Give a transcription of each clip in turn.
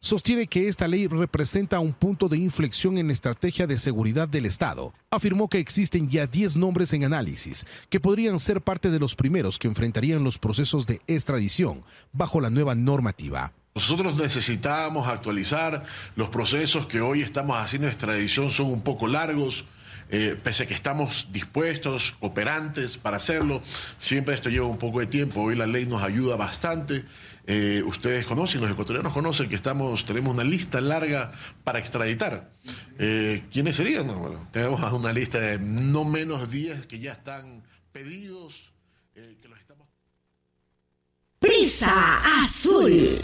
sostiene que esta ley representa un punto de inflexión en la estrategia de seguridad del Estado. Afirmó que existen ya 10 nombres en análisis que podrían ser parte de los primeros que enfrentarían los procesos de extradición bajo la nueva normativa. Nosotros necesitábamos actualizar los procesos que hoy estamos haciendo de extradición, son un poco largos. Pese a que estamos dispuestos, operantes para hacerlo, siempre esto lleva un poco de tiempo. Hoy la ley nos ayuda bastante. Ustedes conocen, los ecuatorianos conocen que tenemos una lista larga para extraditar. ¿Quiénes serían? Bueno, tenemos una lista de no menos 10 que ya están pedidos. Que los estamos... Brisa Azul.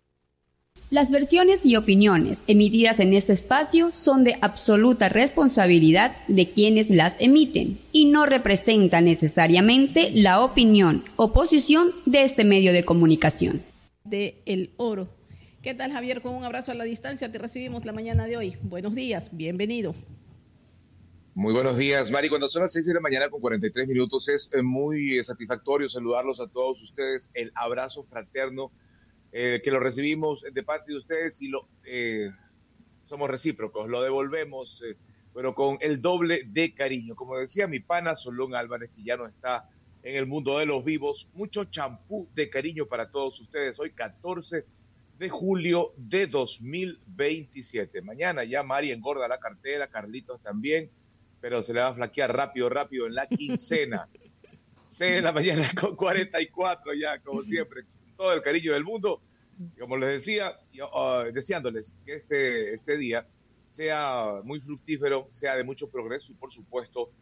Las versiones y opiniones emitidas en este espacio son de absoluta responsabilidad de quienes las emiten y no representan necesariamente la opinión o posición de este medio de comunicación. De El Oro. ¿Qué tal, Javier? Con un abrazo a la distancia te recibimos la mañana de hoy. Buenos días, bienvenido. Muy buenos días, Mari. Cuando son las 6 de la mañana con 43 minutos es muy satisfactorio saludarlos a todos ustedes. El abrazo fraterno que lo recibimos de parte de ustedes y somos recíprocos, lo devolvemos, pero con el doble de cariño. Como decía mi pana Solón Álvarez, que ya no está en el mundo de los vivos, mucho champú de cariño para todos ustedes. Hoy 14 de julio de 2027. Mañana ya Mari engorda la cartera, Carlitos también, pero se le va a flaquear rápido en la quincena. 6 de la mañana con 44 ya, como siempre. Todo el cariño del mundo, como les decía, deseándoles que este día sea muy fructífero, sea de mucho progreso y por supuesto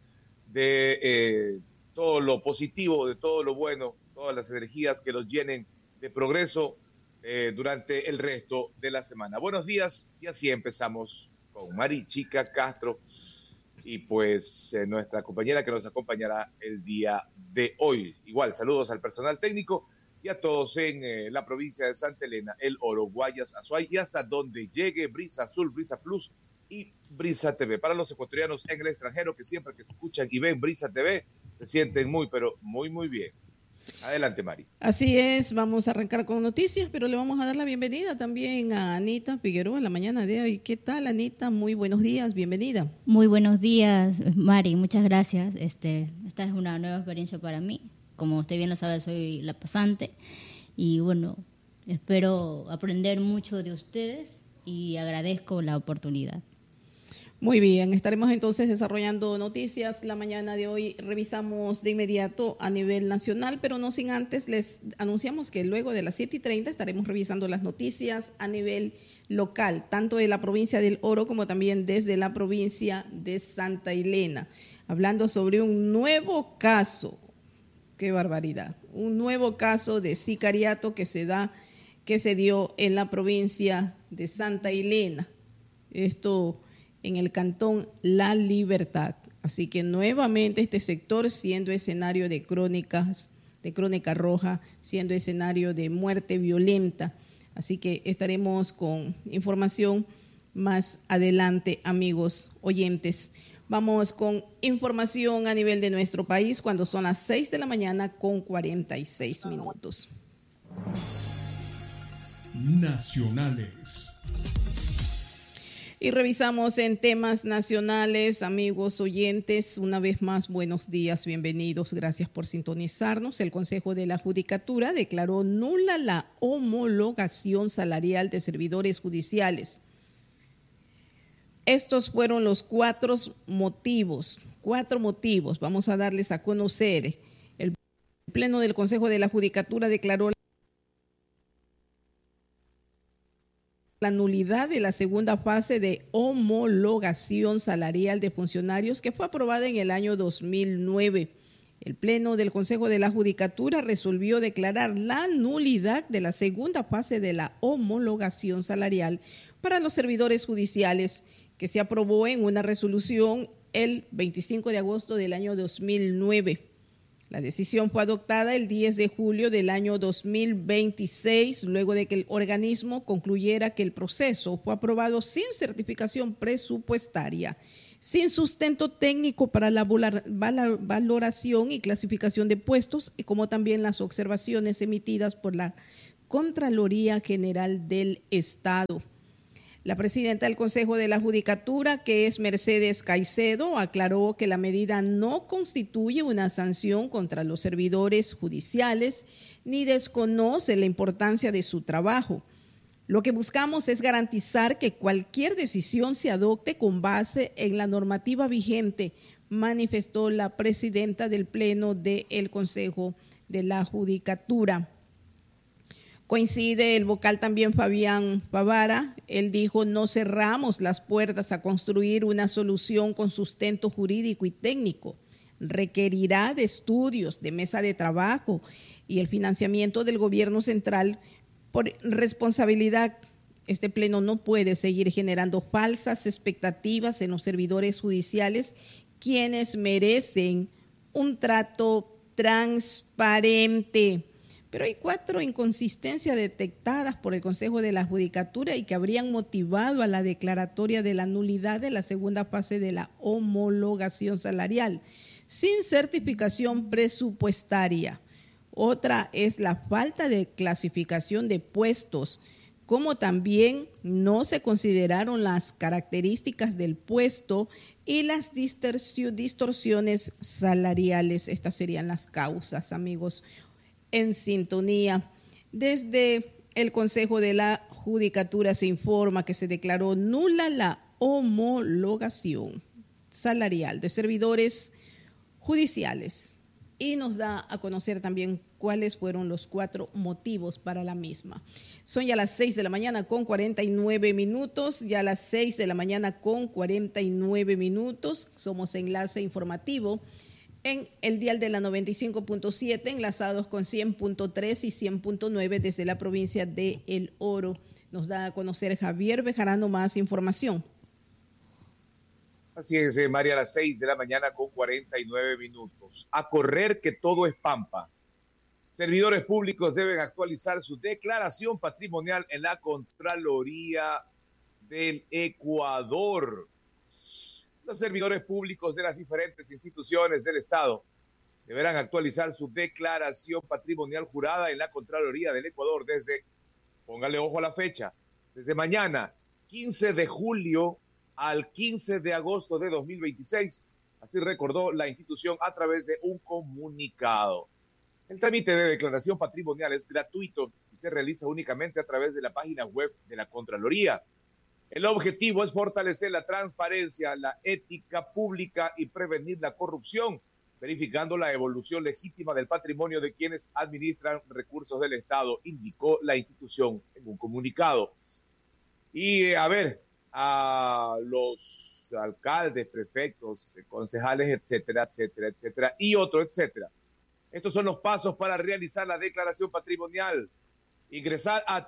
de todo lo positivo, de todo lo bueno, todas las energías que los llenen de progreso durante el resto de la semana. Buenos días, y así empezamos con Mari Chica Castro y pues nuestra compañera que nos acompañará el día de hoy. Igual, saludos al personal técnico y a todos en la provincia de Santa Elena, El Oro, Guayas, Azuay y hasta donde llegue Brisa Azul, Brisa Plus y Brisa TV. Para los ecuatorianos en el extranjero que siempre que escuchan y ven Brisa TV se sienten pero muy bien. Adelante, Mari. Así es, vamos a arrancar con noticias, pero le vamos a dar la bienvenida también a Anita Figueroa en la mañana de hoy. ¿Qué tal, Anita? Muy buenos días, bienvenida. Muy buenos días, Mari, muchas gracias. Esta es una nueva experiencia para mí. Como usted bien lo sabe, soy la pasante y bueno, espero aprender mucho de ustedes y agradezco la oportunidad. Muy bien, estaremos entonces desarrollando noticias la mañana de hoy. Revisamos de inmediato a nivel nacional, pero no sin antes les anunciamos que luego de las 7:30 estaremos revisando las noticias a nivel local, tanto de la provincia del Oro como también desde la provincia de Santa Elena, hablando sobre un nuevo caso. ¡Qué barbaridad! Un nuevo caso de sicariato que se dio en la provincia de Santa Elena. Esto en el cantón La Libertad. Así que nuevamente este sector siendo escenario de crónica roja, siendo escenario de muerte violenta. Así que estaremos con información más adelante, amigos oyentes. Vamos con información a nivel de nuestro país cuando son las 6 de la mañana con 46 minutos. Nacionales. Y revisamos en temas nacionales, amigos oyentes, una vez más, buenos días, bienvenidos, gracias por sintonizarnos. El Consejo de la Judicatura declaró nula la homologación salarial de servidores judiciales. Estos fueron los cuatro motivos, vamos a darles a conocer. El Pleno del Consejo de la Judicatura declaró la nulidad de la segunda fase de homologación salarial de funcionarios que fue aprobada en el año 2009. El Pleno del Consejo de la Judicatura resolvió declarar la nulidad de la segunda fase de la homologación salarial para los servidores judiciales que se aprobó en una resolución el 25 de agosto del año 2009. La decisión fue adoptada el 10 de julio del año 2026, luego de que el organismo concluyera que el proceso fue aprobado sin certificación presupuestaria, sin sustento técnico para la valoración y clasificación de puestos, y como también las observaciones emitidas por la Contraloría General del Estado. La presidenta del Consejo de la Judicatura, que es Mercedes Caicedo, aclaró que la medida no constituye una sanción contra los servidores judiciales ni desconoce la importancia de su trabajo. Lo que buscamos es garantizar que cualquier decisión se adopte con base en la normativa vigente, manifestó la presidenta del Pleno del Consejo de la Judicatura. Coincide el vocal también Fabián Favara. Él dijo: no cerramos las puertas a construir una solución con sustento jurídico y técnico. Requerirá de estudios, de mesa de trabajo y el financiamiento del gobierno central. Por responsabilidad, este pleno no puede seguir generando falsas expectativas en los servidores judiciales, quienes merecen un trato transparente. Pero hay 4 inconsistencias detectadas por el Consejo de la Judicatura y que habrían motivado a la declaratoria de la nulidad de la segunda fase de la homologación salarial, sin certificación presupuestaria. Otra es la falta de clasificación de puestos, como también no se consideraron las características del puesto y las distorsiones salariales. Estas serían las causas, amigos, en sintonía. Desde el Consejo de la Judicatura se informa que se declaró nula la homologación salarial de servidores judiciales y nos da a conocer también cuáles fueron los 4 motivos para la misma. Son ya las 6 de la mañana con 49 minutos, ya las 6 de la mañana con 49 minutos. Somos Enlace Informativo en el dial de la 95.7, enlazados con 100.3 y 100.9 desde la provincia de El Oro. Nos da a conocer Javier Bejarano más información. Así es, María, a las 6 de la mañana con 49 minutos. A correr que todo es pampa. Servidores públicos deben actualizar su declaración patrimonial en la Contraloría del Ecuador. Los servidores públicos de las diferentes instituciones del Estado deberán actualizar su declaración patrimonial jurada en la Contraloría del Ecuador desde, póngale ojo a la fecha, desde mañana, 15 de julio al 15 de agosto de 2026. Así recordó la institución a través de un comunicado. El trámite de declaración patrimonial es gratuito y se realiza únicamente a través de la página web de la Contraloría. El objetivo es fortalecer la transparencia, la ética pública y prevenir la corrupción, verificando la evolución legítima del patrimonio de quienes administran recursos del Estado, indicó la institución en un comunicado. Y a los alcaldes, prefectos, concejales, etcétera, etcétera, etcétera, y otro, etcétera. Estos son los pasos para realizar la declaración patrimonial. Ingresar a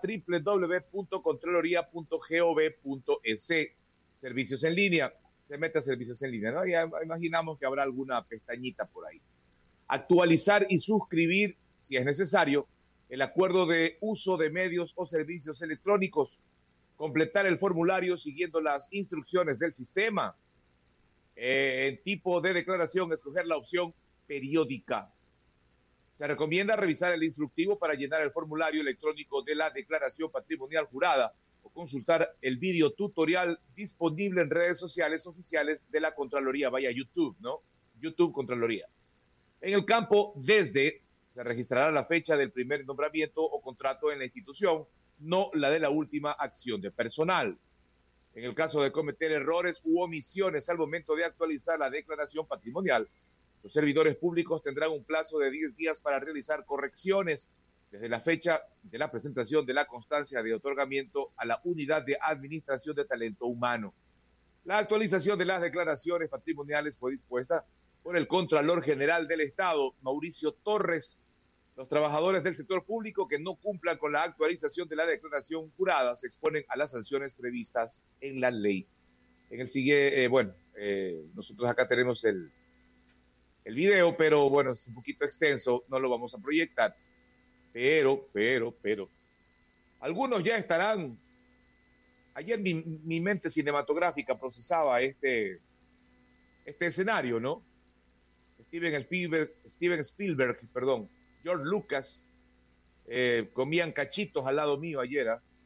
www.contraloría.gov.es. Servicios en línea. Se mete a servicios en línea, ¿no? Ya imaginamos que habrá alguna pestañita por ahí. Actualizar y suscribir, si es necesario, el acuerdo de uso de medios o servicios electrónicos. Completar el formulario siguiendo las instrucciones del sistema. En tipo de declaración, escoger la opción periódica. Se recomienda revisar el instructivo para llenar el formulario electrónico de la declaración patrimonial jurada o consultar el video tutorial disponible en redes sociales oficiales de la Contraloría. Vaya YouTube, ¿no? YouTube Contraloría. En el campo desde, se registrará la fecha del primer nombramiento o contrato en la institución, no la de la última acción de personal. En el caso de cometer errores u omisiones al momento de actualizar la declaración patrimonial, los servidores públicos tendrán un plazo de 10 días para realizar correcciones desde la fecha de la presentación de la constancia de otorgamiento a la Unidad de Administración de Talento Humano. La actualización de las declaraciones patrimoniales fue dispuesta por el Contralor General del Estado, Mauricio Torres. Los trabajadores del sector público que no cumplan con la actualización de la declaración jurada se exponen a las sanciones previstas en la ley. En el siguiente, nosotros acá tenemos el video, pero bueno, es un poquito extenso, no lo vamos a proyectar. Pero, algunos ya estarán. Ayer mi mente cinematográfica procesaba este escenario, ¿no? Steven Spielberg, George Lucas, comían cachitos al lado mío ayer.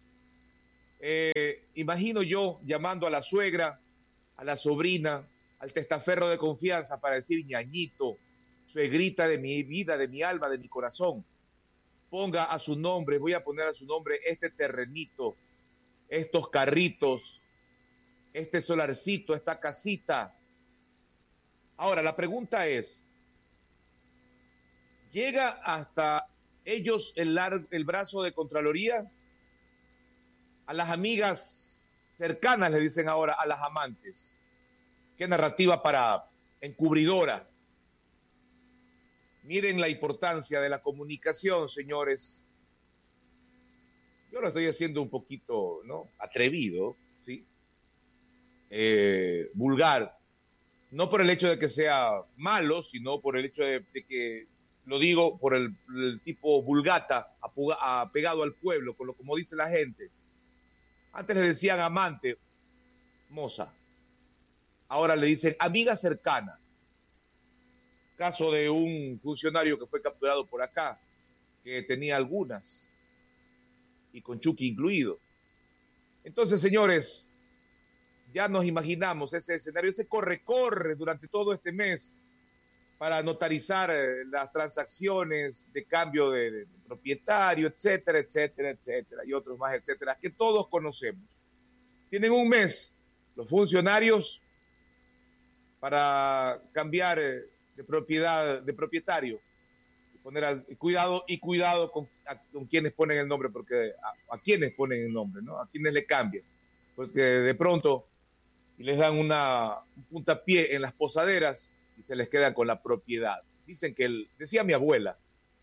Imagino yo llamando a la suegra, a la sobrina, al testaferro de confianza para decir: ñañito, suegrita de mi vida, de mi alma, de mi corazón, ponga a su nombre, voy a poner a su nombre este terrenito, estos carritos, este solarcito, esta casita. Ahora, la pregunta es, ¿llega hasta ellos el brazo de Contraloría? A las amigas cercanas le dicen ahora, a las amantes. Qué narrativa para encubridora. Miren la importancia de la comunicación, señores. Yo lo estoy haciendo un poquito, ¿no?, atrevido, ¿sí? Vulgar. No por el hecho de que sea malo, sino por el hecho de que, lo digo por el tipo vulgata, apegado al pueblo, como dice la gente. Antes le decían amante, moza. Ahora le dicen amiga cercana. Caso de un funcionario que fue capturado por acá, que tenía algunas, y con Chucky incluido. Entonces, señores, ya nos imaginamos ese escenario, ese corre durante todo este mes para notarizar las transacciones de cambio de propietario, etcétera, etcétera, etcétera, y otros más, etcétera, que todos conocemos. Tienen un mes los funcionarios para cambiar de propiedad, de propietario, y poner cuidado con quienes ponen el nombre, porque a quienes ponen el nombre, ¿no? A quienes le cambian, porque de pronto les dan un puntapié en las posaderas y se les queda con la propiedad. Dicen que, decía mi abuela,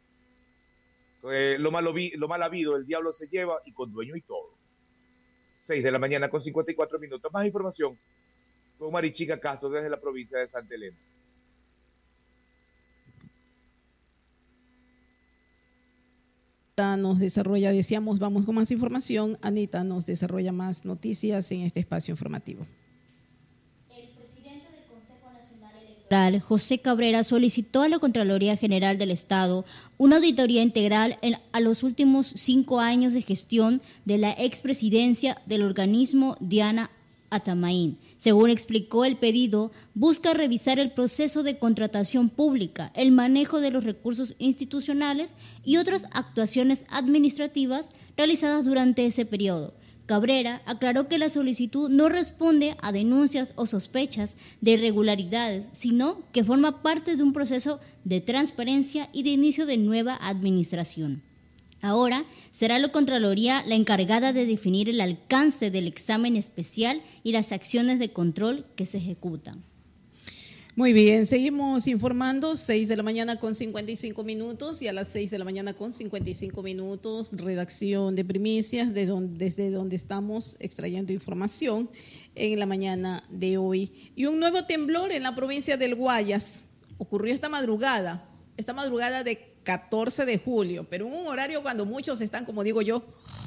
lo mal habido, el diablo se lleva, y con dueño y todo. 6 de la mañana con 54 minutos. Más información con Marichica Castro desde la provincia de Santa Elena. Nos desarrolla, decíamos, vamos con más información. Anita nos desarrolla más noticias en este espacio informativo. El presidente del Consejo Nacional Electoral, José Cabrera, solicitó a la Contraloría General del Estado una auditoría integral a los últimos 5 años de gestión de la expresidencia del organismo Diana Atamaín. Según explicó, el pedido busca revisar el proceso de contratación pública, el manejo de los recursos institucionales y otras actuaciones administrativas realizadas durante ese periodo. Cabrera aclaró que la solicitud no responde a denuncias o sospechas de irregularidades, sino que forma parte de un proceso de transparencia y de inicio de nueva administración. Ahora será la Contraloría la encargada de definir el alcance del examen especial y las acciones de control que se ejecutan. Muy bien, seguimos informando, 6 de la mañana con 55 minutos y a las 6 de la mañana con 55 minutos, redacción de primicias desde donde estamos extrayendo información en la mañana de hoy. Y un nuevo temblor en la provincia del Guayas ocurrió esta madrugada de 14 de julio, pero en un horario cuando muchos están, como digo yo,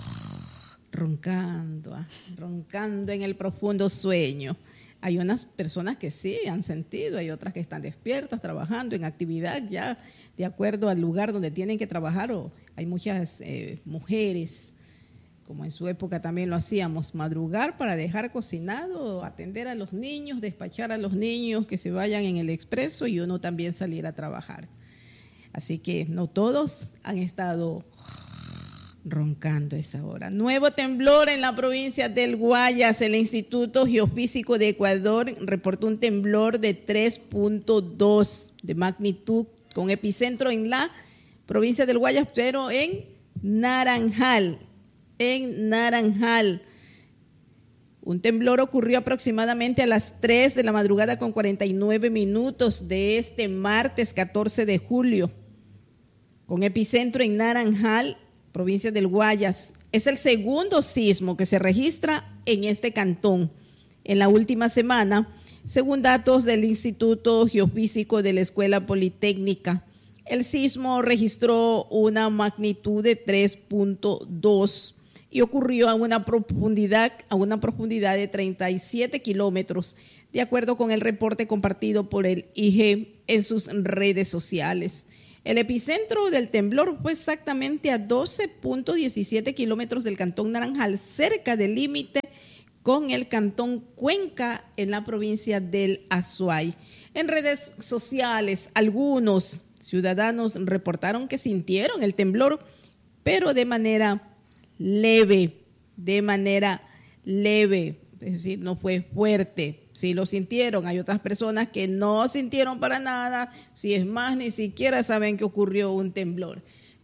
roncando en el profundo sueño. Hay unas personas que sí han sentido, hay otras que están despiertas, trabajando en actividad ya de acuerdo al lugar donde tienen que trabajar, o hay muchas mujeres, como en su época también lo hacíamos, madrugar para dejar cocinado, atender a los niños, despachar a los niños que se vayan en el expreso y uno también salir a trabajar. Así que no todos han estado roncando a esa hora. Nuevo temblor en la provincia del Guayas. El Instituto Geofísico de Ecuador reportó un temblor de 3.2 de magnitud con epicentro en la provincia del Guayas, pero en Naranjal. Un temblor ocurrió aproximadamente a las 3 de la madrugada con 49 minutos de este martes 14 de julio. Con epicentro en Naranjal, provincia del Guayas. Es el segundo sismo que se registra en este cantón en la última semana, según datos del Instituto Geofísico de la Escuela Politécnica. El sismo registró una magnitud de 3.2 y ocurrió a una profundidad de 37 kilómetros, de acuerdo con el reporte compartido por el IGE en sus redes sociales. El epicentro del temblor fue exactamente a 12.17 kilómetros del cantón Naranjal, cerca del límite con el cantón Cuenca en la provincia del Azuay. En redes sociales, algunos ciudadanos reportaron que sintieron el temblor, pero de manera leve, es decir, no fue fuerte. Sí lo sintieron, hay otras personas que no sintieron para nada, si es más, ni siquiera saben que ocurrió un temblor.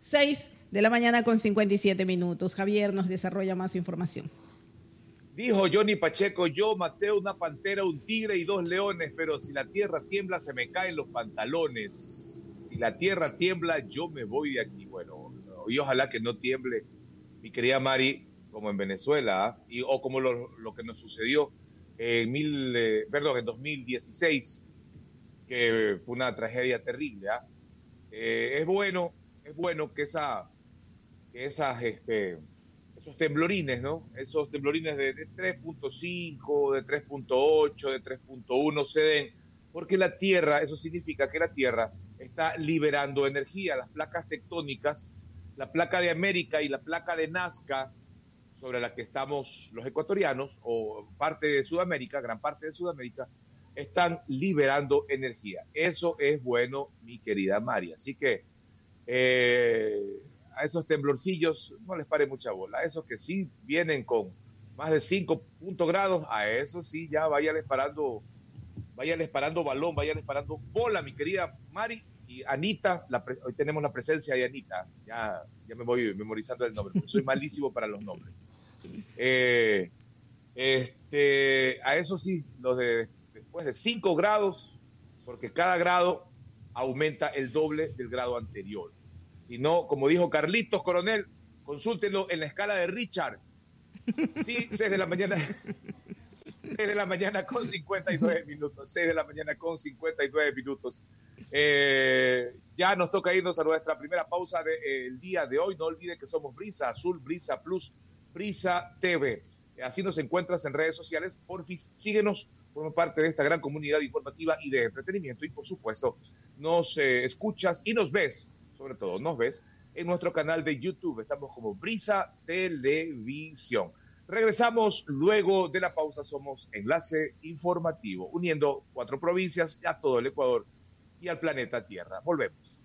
6:57 a.m. Javier nos desarrolla más información. Dijo Johnny Pacheco, yo maté una pantera, un tigre y 2 leones, pero si la tierra tiembla se me caen los pantalones. Si la tierra tiembla, yo me voy de aquí. Bueno, y ojalá que no tiemble, mi querida Mari, como en Venezuela, o como lo que nos sucedió en 2016, que fue una tragedia terrible. Es bueno que esos temblorines, ¿no? Esos temblorines de 3.5, de 3.8, de 3.1 se den, porque la Tierra, eso significa que la Tierra está liberando energía. Las placas tectónicas, la placa de América y la placa de Nazca, sobre la que estamos los ecuatorianos, o parte de Sudamérica, gran parte de Sudamérica, están liberando energía. Eso es bueno, mi querida María. Así que a esos temblorcillos no les pare mucha bola. A esos que sí vienen con más de 5 grados, a eso sí ya váyales parando balón, váyales parando bola, mi querida Mari. Y Anita, hoy tenemos la presencia de Anita, ya me voy memorizando el nombre, porque soy malísimo para los nombres. A eso sí, los de después de 5 grados, porque cada grado aumenta el doble del grado anterior. Si no, como dijo Carlitos Coronel, consúltenlo en la escala de Richard. Sí, 6 de la mañana. 6 de la mañana con 59 minutos. 6 de la mañana con 59 minutos. Ya nos toca irnos a nuestra primera pausa del día de hoy. No olviden que somos Brisa Azul, Brisa Plus, Brisa TV. Así nos encuentras en redes sociales. Porfis, síguenos, forma parte de esta gran comunidad informativa y de entretenimiento. Y por supuesto, nos escuchas y nos ves, sobre todo nos ves, en nuestro canal de YouTube. Estamos como Brisa Televisión. Regresamos luego de la pausa. Somos Enlace Informativo, uniendo 4 provincias a todo el Ecuador y al planeta Tierra. Volvemos.